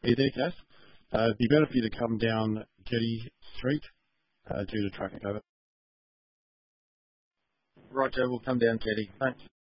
Are you there, Kath? It'd be better for you to come down Jetty Street due to traffic over. Roger, we'll come down, Jetty. Thanks.